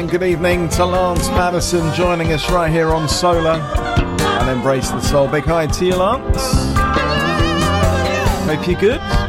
and good evening to Lance Madison joining us right here on Solar and Embrace the Soul. Big hi to you, Lance. Hope you're good.